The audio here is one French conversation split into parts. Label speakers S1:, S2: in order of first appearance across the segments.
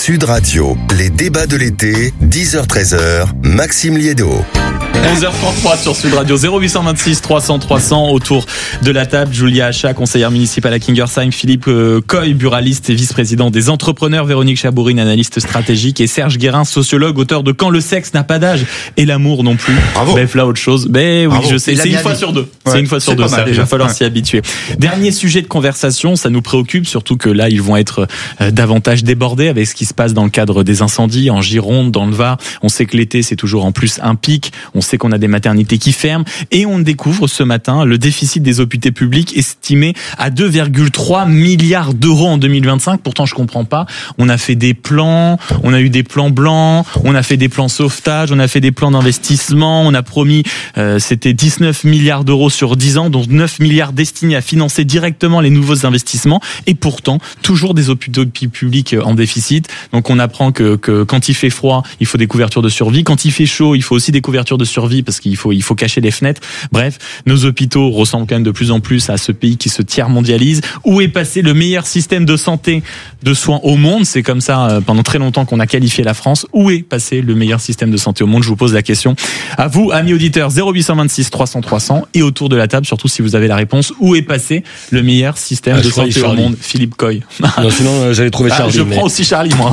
S1: Sud Radio, les débats de l'été, 10h-13h, Maxime Liédot.
S2: 11h33 sur Sud Radio, 0826 300 300. Autour de la table, Julia Achat, conseillère municipale à Kingersheim, Philippe Coy, buraliste et vice-président des entrepreneurs, Véronique Chabourine, analyste stratégique, et Serge Guérin, sociologue, auteur de Quand le sexe n'a pas d'âge et l'amour non plus.
S3: Bravo.
S2: Bref, là autre chose. Mais oui,
S3: bravo.
S2: je sais, c'est une fois sur deux.
S3: Ouais.
S2: C'est une fois sur deux, ça. Il va falloir s'y habituer. Dernier sujet de conversation, ça nous préoccupe, surtout que là, ils vont être davantage débordés avec ce qui se passe dans le cadre des incendies en Gironde, dans le Var. On sait que l'été, c'est toujours en plus un pic. On sait qu'on a des maternités qui ferment, et on découvre ce matin le déficit des hôpitaux publics estimé à 2,3 milliards d'euros en 2025. Pourtant, je comprends pas. On a fait des plans, on a eu des plans blancs, on a fait des plans sauvetage, on a fait des plans d'investissement, on a promis, c'était 19 milliards d'euros sur 10 ans, dont 9 milliards destinés à financer directement les nouveaux investissements, et pourtant, toujours des hôpitaux publics en déficit. Donc on apprend que quand il fait froid, il faut des couvertures de survie. Quand il fait chaud, il faut aussi des couvertures de survie, parce qu'il faut cacher les fenêtres. Bref, nos hôpitaux ressemblent quand même de plus en plus à ce pays qui se tiers-mondialise. Où est passé le meilleur système de santé, de soins au monde? C'est comme ça pendant très longtemps qu'on a qualifié la France. Où est passé le meilleur système de santé au monde? Je vous pose la question à vous, amis auditeurs. 0826 300 300, et autour de la table, surtout si vous avez la réponse, où est passé le meilleur système de santé au monde? Philippe Coy.
S4: Non, sinon j'allais trouver Charlie.
S2: Je prends aussi Charlie, moi.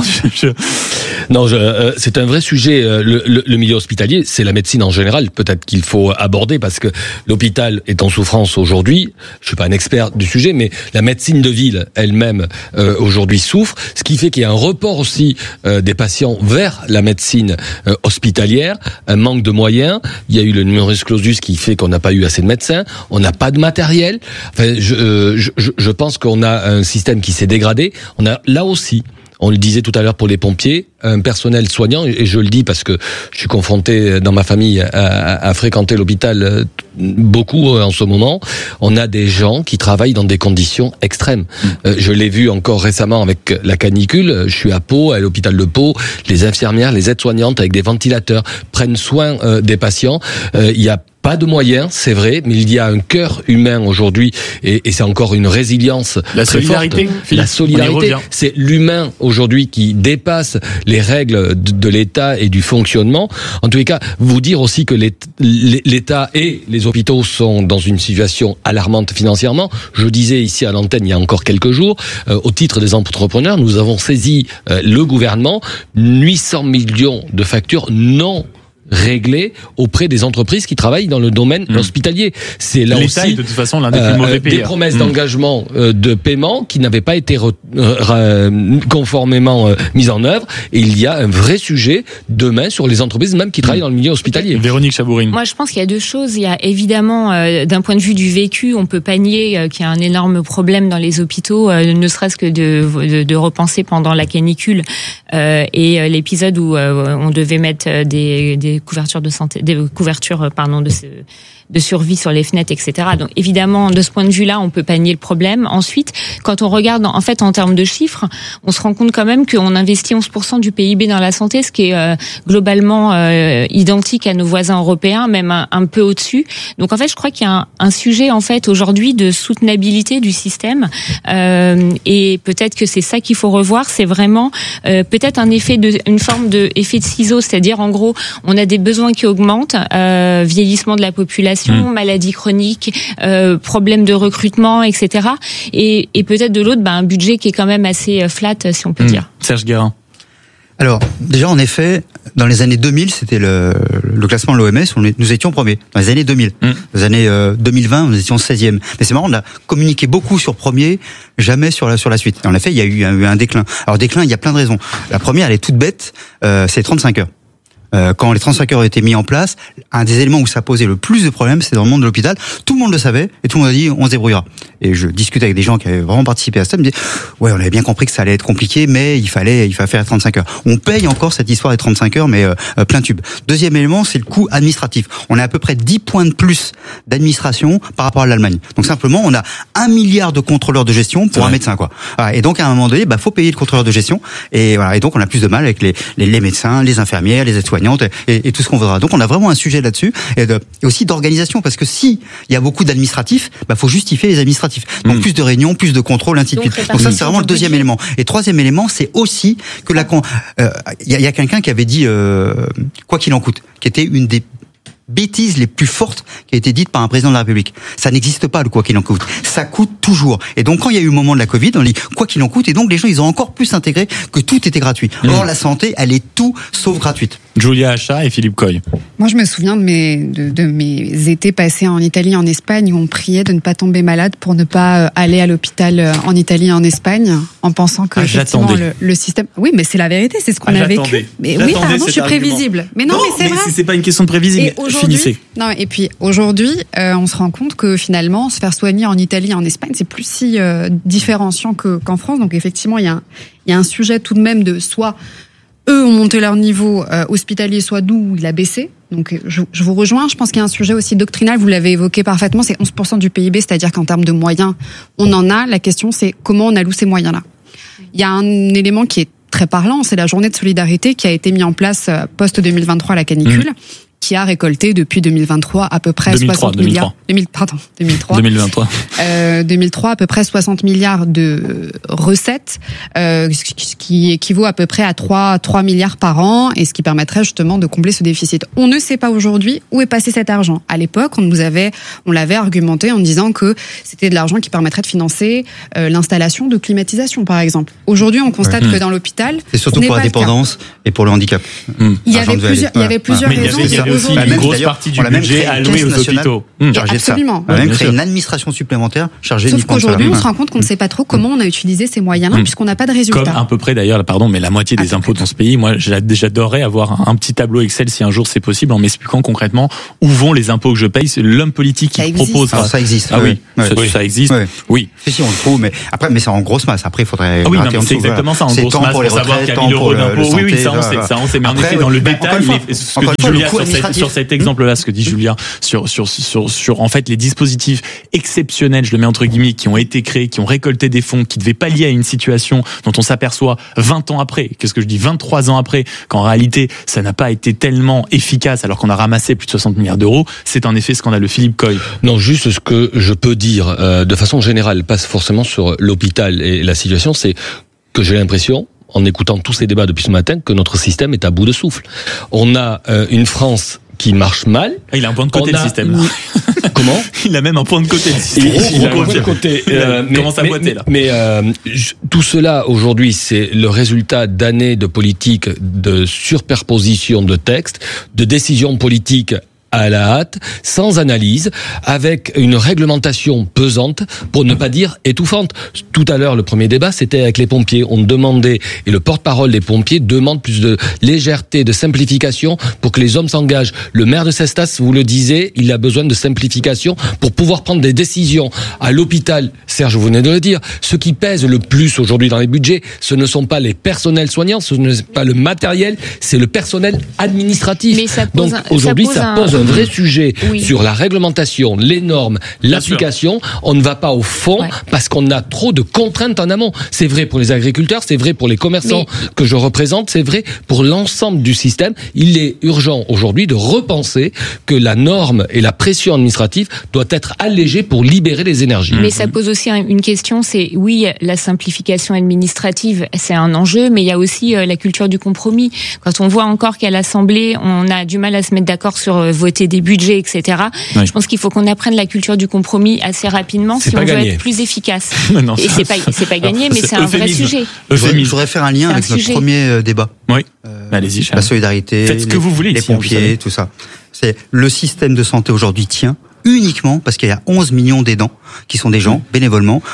S4: Non, c'est un vrai sujet. Le milieu hospitalier, c'est la médecine en général. Peut-être qu'il faut aborder, parce que l'hôpital est en souffrance aujourd'hui. Je suis pas un expert du sujet, mais la médecine de ville elle-même aujourd'hui souffre, ce qui fait qu'il y a un report aussi des patients vers la médecine hospitalière, un manque de moyens. Il y a eu le numerus clausus qui fait qu'on n'a pas eu assez de médecins, on n'a pas de matériel. Enfin, je pense qu'on a un système qui s'est dégradé. On a là aussi, on le disait tout à l'heure pour les pompiers, un personnel soignant, et je le dis parce que je suis confronté dans ma famille à fréquenter l'hôpital beaucoup en ce moment. On a des gens qui travaillent dans des conditions extrêmes. Je l'ai vu encore récemment avec la canicule. Je suis à Pau, à l'hôpital de Pau. Les infirmières, les aides-soignantes avec des ventilateurs prennent soin des patients. Il y a pas de moyens, c'est vrai, mais il y a un cœur humain aujourd'hui, et c'est encore une résilience
S2: la
S4: très
S2: solidarité,
S4: forte. La solidarité, c'est l'humain aujourd'hui qui dépasse les règles de l'État et du fonctionnement. En tous les cas, vous dire aussi que l'État et les hôpitaux sont dans une situation alarmante financièrement. Je disais ici à l'antenne il y a encore quelques jours, au titre des entrepreneurs, nous avons saisi le gouvernement 800 millions de factures non réglé auprès des entreprises qui travaillent dans le domaine hospitalier. C'est là
S2: l'État
S4: aussi
S2: est de toute façon l'un des plus mauvais payeurs.
S4: Des promesses d'engagement de paiement qui n'avaient pas été conformément mises en œuvre, et il y a un vrai sujet demain sur les entreprises même qui travaillent dans le milieu hospitalier.
S2: Véronique Chabourine.
S5: Moi, je pense qu'il y a deux choses. Il y a évidemment, d'un point de vue du vécu, on peut pas nier qu'il y a un énorme problème dans les hôpitaux, ne serait-ce que de repenser pendant la canicule et l'épisode où on devait mettre des couvertures de santé, des couvertures de survie sur les fenêtres, etc. Donc évidemment, de ce point de vue-là, on peut pas nier le problème. Ensuite, quand on regarde en fait en termes de chiffres, on se rend compte quand même qu'on investit 11% du PIB dans la santé, ce qui est globalement identique à nos voisins européens, même un peu au-dessus. Donc en fait, je crois qu'il y a un sujet en fait aujourd'hui de soutenabilité du système, et peut-être que c'est ça qu'il faut revoir. C'est vraiment peut-être une forme de effet de ciseau, c'est-à-dire en gros, on a des besoins qui augmentent, vieillissement de la population, maladies chroniques, problèmes de recrutement, etc. Et peut-être de l'autre, un budget qui est quand même assez flat, si on peut dire.
S2: Serge Guérin.
S3: Alors, déjà, en effet, dans les années 2000, c'était le classement de l'OMS, nous étions premiers. Dans les années 2000. Dans les années 2020, nous étions 16e. Mais c'est marrant, on a communiqué beaucoup sur premier, jamais sur la suite. Et en effet, il y a eu un déclin. Alors, déclin, il y a plein de raisons. La première, elle est toute bête, c'est 35 heures. Quand les 35 heures ont été mis en place, un des éléments où ça posait le plus de problèmes, c'est dans le monde de l'hôpital. Tout le monde le savait, et tout le monde a dit, on se débrouillera. Et je discute avec des gens qui avaient vraiment participé à ça, ils me disaient, ouais, on avait bien compris que ça allait être compliqué, mais il fallait faire 35 heures. On paye encore cette histoire des 35 heures, mais plein tube. Deuxième élément, c'est le coût administratif. On a à peu près 10 points de plus d'administration par rapport à l'Allemagne. Donc simplement, on a 1 milliard de contrôleurs de gestion pour un médecin, quoi. Voilà. Et donc, à un moment donné, faut payer le contrôleur de gestion. Et voilà. Et donc, on a plus de mal avec les médecins, les infirmières, les aides-soignantes, soignantes et tout ce qu'on voudra. Donc on a vraiment un sujet là-dessus et aussi d'organisation, parce que si il y a beaucoup d'administratifs, faut justifier les administratifs. Donc plus de réunions, plus de contrôles, ainsi de suite. Donc ça c'est vraiment le deuxième élément. Et troisième élément, c'est aussi que il y a quelqu'un qui avait dit quoi qu'il en coûte, qui était une des bêtises les plus fortes qui a été dite par un président de la République. Ça n'existe pas, le quoi qu'il en coûte. Ça coûte toujours. Et donc, quand il y a eu le moment de la Covid, on dit quoi qu'il en coûte, et donc les gens, ils ont encore plus intégré que tout était gratuit. Or, la santé, elle est tout sauf gratuite.
S2: Julia Achat et Philippe Coy.
S6: Moi, je me souviens de mes étés passés en Italie, en Espagne, où on priait de ne pas tomber malade pour ne pas aller à l'hôpital en Italie, en Espagne, en pensant que effectivement le système. Oui, mais c'est la vérité, c'est ce qu'on a vécu. Mais oui, pardon, je suis prévisible. Mais non, mais c'est vrai.
S2: C'est pas une question de prévisible. Finissez.
S6: Non, et puis aujourd'hui, on se rend compte que finalement, se faire soigner en Italie, en Espagne, c'est plus si différenciant qu'en France. Donc effectivement, il y a un sujet tout de même de soit eux ont monté leur niveau hospitalier, soit d'où il a baissé. Donc je vous rejoins, je pense qu'il y a un sujet aussi doctrinal, vous l'avez évoqué parfaitement, c'est 11% du PIB, c'est-à-dire qu'en termes de moyens, on en a. La question, c'est comment on alloue ces moyens-là. Il y a un élément qui est très parlant, c'est la journée de solidarité qui a été mise en place post-2023 à la canicule. Qui a récolté depuis 2023 à peu près 60 milliards. 2023 à peu près 60 milliards de recettes, ce qui équivaut à peu près à 3 milliards par an, et ce qui permettrait justement de combler ce déficit. On ne sait pas aujourd'hui où est passé cet argent. À l'époque, on l'avait argumenté en disant que c'était de l'argent qui permettrait de financer l'installation de climatisation, par exemple. Aujourd'hui, on constate que dans l'hôpital,
S3: c'est surtout pour la dépendance et pour le handicap.
S6: Il y avait plusieurs raisons.
S2: Aussi une grosse partie du budget alloué aux hôpitaux.
S6: Absolument.
S3: On a même créé une administration supplémentaire chargée
S6: Sauf qu'aujourd'hui, on se rend compte qu'on ne sait pas trop comment on a utilisé ces moyens-là, puisqu'on n'a pas de résultats.
S2: Comme à peu près d'ailleurs, mais la moitié des impôts dans ce pays. Moi, j'adorerais avoir un petit tableau Excel si un jour c'est possible, en m'expliquant concrètement où vont les impôts que je paye. L'homme politique qui propose.
S3: Ça existe.
S2: Ah oui, ça existe. Oui.
S3: Si on le trouve, mais c'est en grosse masse. Après, il faudrait.
S2: Ah oui, c'est exactement ça, en grosse masse, pour savoir qu'il y a 1000 euros d'impôts. Oui, ça on sait. Mais en effet, dans le détail, ce que dit Julia sur cet exemple-là, ce que dit Julia sur en fait les dispositifs exceptionnels, je le mets entre guillemets, qui ont été créés, qui ont récolté des fonds, qui devaient pallier à une situation dont on s'aperçoit 20 ans après, qu'est-ce que je dis, 23 ans après, qu'en réalité ça n'a pas été tellement efficace alors qu'on a ramassé plus de 60 milliards d'euros, c'est en effet scandaleux. Philippe Coy.
S4: Non, juste ce que je peux dire de façon générale, pas forcément sur l'hôpital et la situation, c'est que j'ai l'impression, en écoutant tous ces débats depuis ce matin, que notre système est à bout de souffle. On a une France qui marche mal.
S2: Il a un point de côté le système.
S4: Comment ?
S2: Il a même un point de côté le système.
S4: Il a un point de côté.
S2: Commence à boiter là.
S4: Mais tout cela aujourd'hui, c'est le résultat d'années de politique de surperposition de textes, de décisions politiques à la hâte, sans analyse, avec une réglementation pesante, pour ne pas dire étouffante. Tout à l'heure, le premier débat, c'était avec les pompiers. On demandait, et le porte-parole des pompiers demande plus de légèreté, de simplification pour que les hommes s'engagent. Le maire de Cestas vous le disait, il a besoin de simplification pour pouvoir prendre des décisions. À l'hôpital, Serge, vous venez de le dire, ce qui pèse le plus aujourd'hui dans les budgets, ce ne sont pas les personnels soignants, ce n'est pas le matériel, c'est le personnel administratif. Donc aujourd'hui, ça pose un vrai sujet sur la réglementation, les normes, l'application. On ne va pas au fond parce qu'on a trop de contraintes en amont. C'est vrai pour les agriculteurs, c'est vrai pour les commerçants que je représente, c'est vrai pour l'ensemble du système. Il est urgent aujourd'hui de repenser que la norme et la pression administrative doit être allégée pour libérer les énergies.
S5: Mais ça pose aussi une question, c'est oui, la simplification administrative, c'est un enjeu, mais il y a aussi la culture du compromis. Quand on voit encore qu'à l'Assemblée, on a du mal à se mettre d'accord sur voter des budgets, etc. Je pense qu'il faut qu'on apprenne la culture du compromis assez rapidement si on veut être plus efficace.
S2: Non,
S5: et c'est pas gagné, mais c'est un vrai sujet.
S3: Je voudrais faire un lien avec notre premier débat.
S2: Oui. Allez-y.
S3: La solidarité,
S2: faites ce que vous voulez,
S3: les pompiers, tout ça. C'est le système de santé aujourd'hui tient uniquement parce qu'il y a 11 millions d'aidants qui sont des gens bénévolement.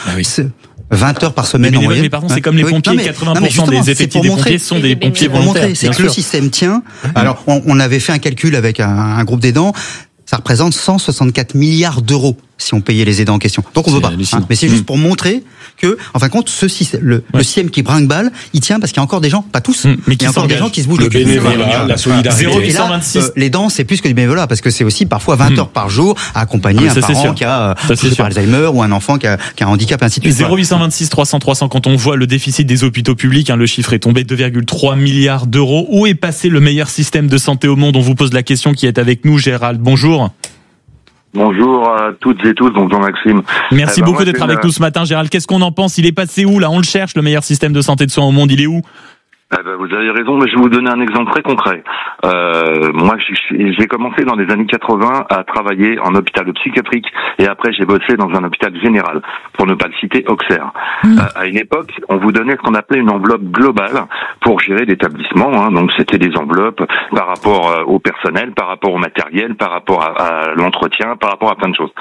S3: 20 heures par semaine en moyenne.
S2: Mais pardon, c'est comme les pompiers, 80% des effectifs des pompiers sont des pompiers volontaires.
S3: C'est que le système tient. Alors, on avait fait un calcul avec un groupe d'aidants. Ça représente 164 milliards d'euros si on payait les aidants en question. Donc on veut pas. Mais c'est juste pour montrer que, en fin de compte, le système qui brinque-balle, il tient parce qu'il y a encore des gens, pas tous, mais il y a encore des gens qui se bougent
S4: le bénévolat, la solidarité.
S2: 0826.
S3: Les dents, c'est plus que du bénévolat parce que c'est aussi parfois 20 heures par jour à accompagner un parent qui a Alzheimer ou un enfant qui a un handicap, ainsi de suite.
S2: 0826 300 300. Quand on voit le déficit des hôpitaux publics, le chiffre est tombé 2,3 milliards d'euros. Où est passé le meilleur système de santé au monde? On vous pose la question, qui est avec nous. Gérald, bonjour.
S7: Bonjour à toutes et tous, bonjour Maxime.
S2: Merci beaucoup d'être avec nous ce matin, Gérald. Qu'est-ce qu'on en pense? Il est passé où là? On le cherche, le meilleur système de santé de soins au monde. Il est où?
S7: Vous avez raison, mais je vais vous donner un exemple très concret. Moi, j'ai commencé dans les années 80 à travailler en hôpital psychiatrique et après j'ai bossé dans un hôpital général, pour ne pas le citer, Auxerre. À une époque, on vous donnait ce qu'on appelait une enveloppe globale pour gérer l'établissement. Donc c'était des enveloppes par rapport au personnel, par rapport au matériel, par rapport à l'entretien, par rapport à plein de choses.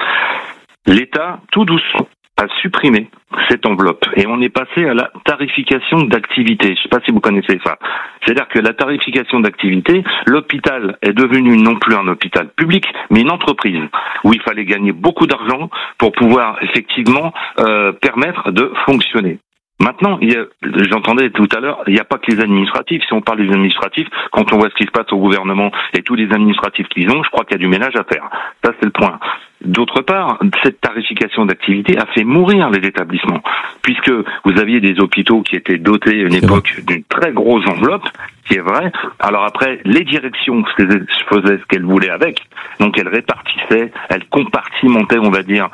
S7: L'État, tout doucement, a supprimé cette enveloppe et on est passé à la tarification d'activité. Je ne sais pas si vous connaissez ça. C'est-à-dire que la tarification d'activité, l'hôpital est devenu non plus un hôpital public, mais une entreprise où il fallait gagner beaucoup d'argent pour pouvoir effectivement permettre de fonctionner. Maintenant, j'entendais tout à l'heure, il n'y a pas que les administratifs. Si on parle des administratifs, quand on voit ce qui se passe au gouvernement et tous les administratifs qu'ils ont, je crois qu'il y a du ménage à faire. Ça, c'est le point. D'autre part, cette tarification d'activité a fait mourir les établissements, puisque vous aviez des hôpitaux qui étaient dotés à une époque d'une très grosse enveloppe, qui est vrai. Alors après, les directions faisaient ce qu'elles voulaient avec, donc elles répartissaient, elles compartimentaient, on va dire,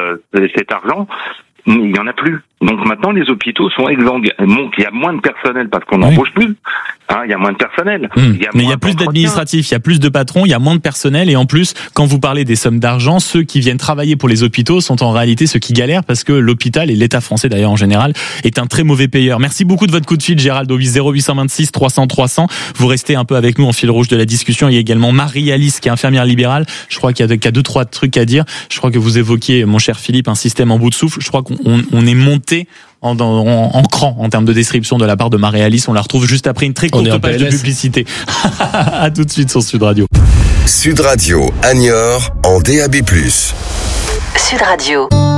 S7: cet argent. Il n'y en a plus. Donc maintenant, les hôpitaux sont exsangues. Il y a moins de personnel parce qu'on n'embauche plus. Il y a moins de personnel.
S2: Mais il y a plus d'administratifs, il y a plus de patrons, il y a moins de personnel. Et en plus, quand vous parlez des sommes d'argent, ceux qui viennent travailler pour les hôpitaux sont en réalité ceux qui galèrent parce que l'hôpital et l'État français d'ailleurs en général est un très mauvais payeur. Merci beaucoup de votre coup de fil, Gérald, au 0826 300 300. Vous restez un peu avec nous en fil rouge de la discussion. Il y a également Marie-Alice qui est infirmière libérale. Je crois qu'il y a 2-3 trucs à dire. Je crois que vous évoquiez, mon cher Philippe, un système en bout de souffle. Je crois qu'on est monté en cran en termes de description de la part de Marie-Alice. On la retrouve juste après une très courte page de publicité. À tout de suite sur Sud Radio.
S1: Sud Radio, Niort en DAB+.
S8: Sud Radio.